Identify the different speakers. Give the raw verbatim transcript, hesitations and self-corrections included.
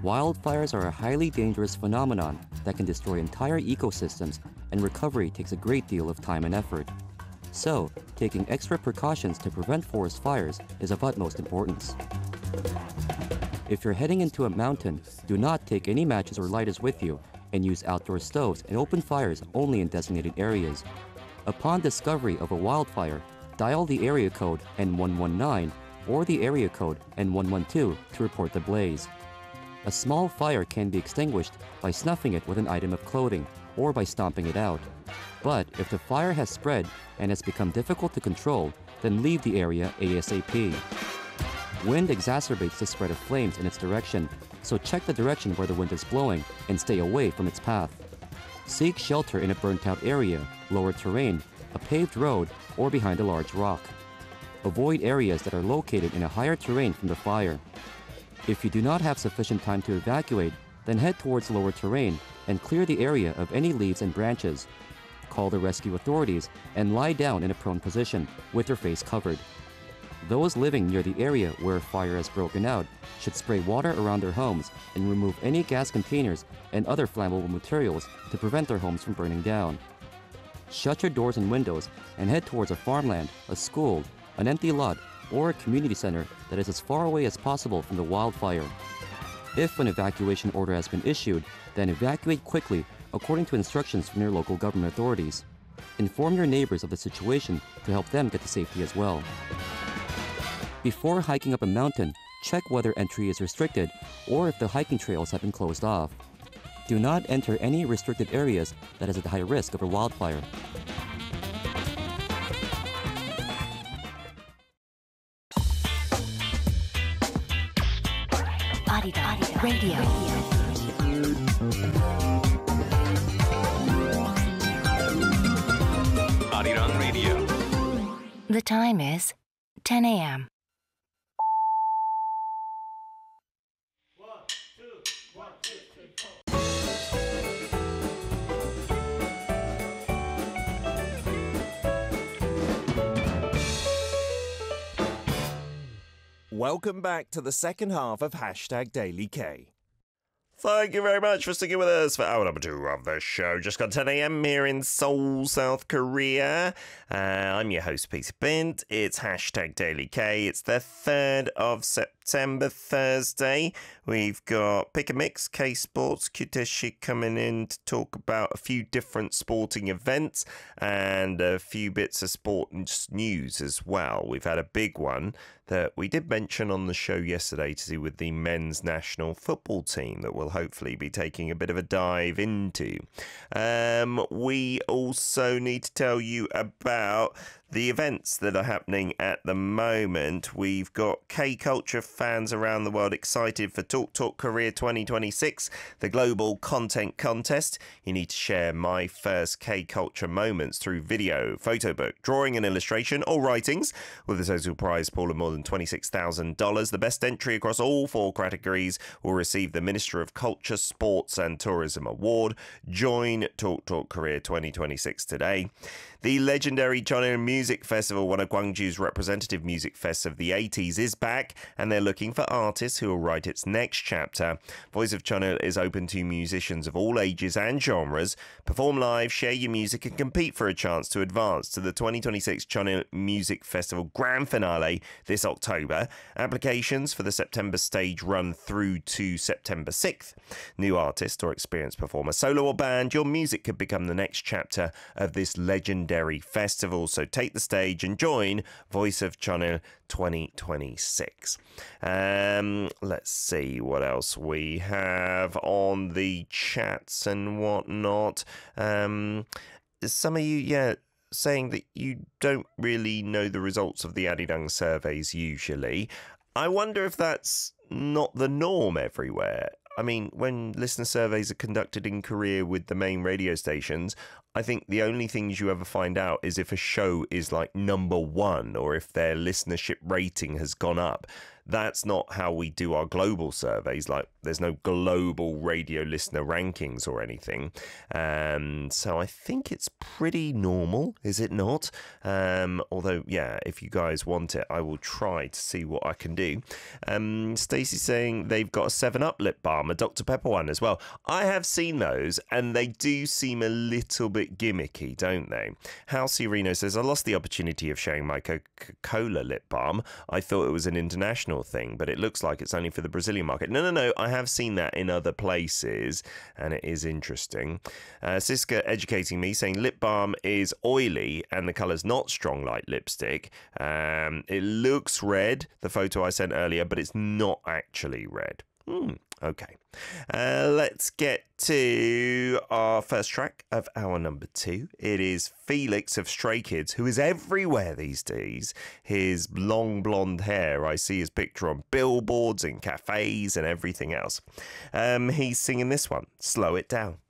Speaker 1: Wildfires are a highly dangerous phenomenon that can destroy entire ecosystems, and recovery takes a great deal of time and effort. So, taking extra precautions to prevent forest fires is of utmost importance. If you're heading into a mountain, do not take any matches or lighters with you, and use outdoor stoves and open fires only in designated areas. Upon discovery of a wildfire, dial the area code N one one nine or the area code N one one two to report the blaze. A small fire can be extinguished by snuffing it with an item of clothing or by stomping it out. But if the fire has spread and has become difficult to control, then leave the area ASAP. Wind exacerbates the spread of flames in its direction, so check the direction where the wind is blowing and stay away from its path. Seek shelter in a burnt-out area, lower terrain, a paved road, or behind a large rock. Avoid areas that are located in a higher terrain from the fire. If you do not have sufficient time to evacuate, then head towards lower terrain and clear the area of any leaves and branches. Call the rescue authorities and lie down in a prone position with your face covered. Those living near the area where a fire has broken out should spray water around their homes and remove any gas containers and other flammable materials to prevent their homes from burning down. Shut your doors and windows and head towards a farmland, a school, an empty lot, or a community center that is as far away as possible from the wildfire. If an evacuation order has been issued, then evacuate quickly according to instructions from your local government authorities. Inform your neighbors of the situation to help them get to safety as well. Before hiking up a mountain, check whether entry is restricted or if the hiking trails have been closed off. Do not enter any restricted areas that is at high risk of a wildfire.
Speaker 2: Arirang Radio.
Speaker 3: Arirang Radio.
Speaker 2: The time is ten a.m.
Speaker 4: Welcome back to the second half of Hashtag Daily K. Thank you very much for sticking with us for hour number two of the show. Just got ten a.m. here in Seoul, South Korea. Uh, I'm your host, Peter Bint. It's Hashtag Daily K. It's the third of September, Thursday. We've got Pick a Mix, K Sports, Kuteshi coming in to talk about a few different sporting events and a few bits of sport news as well. We've had a big one that we did mention on the show yesterday to do with the men's national football team that we'll hopefully be taking a bit of a dive into. Um, we also need to tell you about the events that are happening at the moment. We've got K-Culture fans around the world excited for Talk Talk Korea twenty twenty-six, the global content contest. You need to share my first K-Culture moments through video, photo book, drawing and illustration, or writings, with a total prize pool of more than twenty-six thousand dollars. The best entry across all four categories will receive the Minister of Culture, Sports and Tourism Award. Join Talk Talk Korea twenty twenty-six today. The legendary Jeonnil Music Festival, one of Gwangju's representative music fests of the eighties, is back, and they're looking for artists who will write its next chapter. Voice of Jeonnil is open to musicians of all ages and genres. Perform live, share your music, and compete for a chance to advance to the twenty twenty-six Jeonnil Music Festival Grand Finale this October. Applications for the September stage run through to September sixth. New artist or experienced performer, solo or band, your music could become the next chapter of this legendary festival. So take the stage and join Voice of Jeonnil twenty twenty-six. Um, let's see what else we have on the chats and whatnot. Um, some of you, yeah, saying that you don't really know the results of the Arirang surveys usually. I wonder if that's not the norm everywhere. I mean, when listener surveys are conducted in Korea with the main radio stations, I think the only things you ever find out is if a show is like number one or if their listenership rating has gone up. that's not how we do our global surveys. Like, there's no global radio listener rankings or anything. Um, so I think it's pretty normal, is it not? Um, although, yeah, if you guys want it, I will try to see what I can do. Um, Stacey's saying they've got a seven up lip balm, a Doctor Pepper one as well. I have seen those, and they do seem a little bit gimmicky, don't they? Halsey Reno says, I lost the opportunity of sharing my Coca-Cola lip balm. I thought it was an international thing, but it looks like it's only for the Brazilian market. No, no, no. I have seen that in other places, and it is interesting. Uh, Siska educating me, saying lip balm is oily and the colour's not strong like lipstick. Um, it looks red, the photo I sent earlier, but it's not actually red. Hmm, okay. Uh, let's get to our first track of hour number two. It is Felix of Stray Kids, who is everywhere these days. His long blonde hair, I see his picture on billboards and cafes and everything else. Um, he's singing this one, Slow It Down.